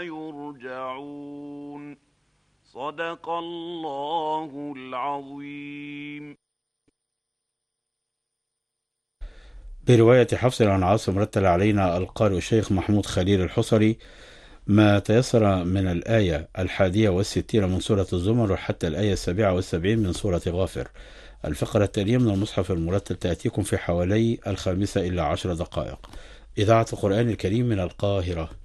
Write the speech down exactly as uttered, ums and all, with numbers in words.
يرجعون. صدق الله العظيم. برواية حفص عن عاصم رتل علينا القارئ الشيخ محمود خليل الحصري ما تيسر من الآية الحادية والستين من سورة الزمر حتى الآية السابعة والسبعين من سورة غافر. الفقرة التالية من المصحف المرتل تأتيكم في حوالي الخامسة إلى عشر دقائق. إذاعة القرآن الكريم من القاهرة.